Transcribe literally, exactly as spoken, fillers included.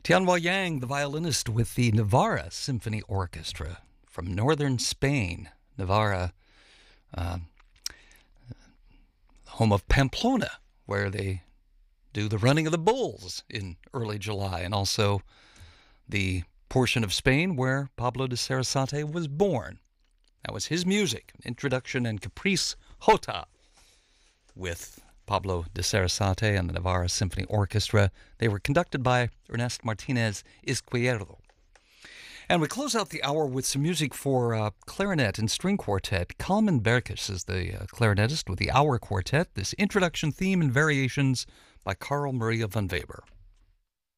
Tianhua Yang, the violinist with the Navarra Symphony Orchestra from northern Spain. Navarra, uh, home of Pamplona, where they do the running of the bulls in early July, and also the portion of Spain where Pablo de Sarasate was born. That was his music, Introduction and Caprice Jota, with Pablo de Sarasate and the Navarra Symphony Orchestra. They were conducted by Ernest Martinez Izquierdo. And we close out the hour with some music for uh, clarinet and string quartet. Kalman Berkes is the uh, clarinetist with the Hour Quartet. This introduction theme and variations by Carl Maria von Weber.